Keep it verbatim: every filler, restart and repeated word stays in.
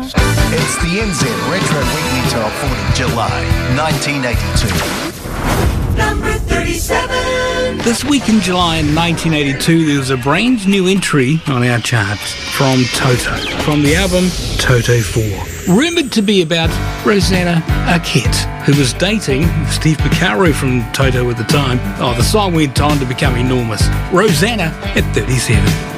It's the N Z Retro Weekly Top forty, July nineteen eighty-two. Number thirty-seven. This week in July nineteen eighty-two, there was a brand new entry on our charts from Toto, from the album Toto four. Rumoured to be about Rosanna Arquette, who was dating Steve Porcaro from Toto at the time. Oh, the song went on to become enormous. Rosanna at thirty-seven.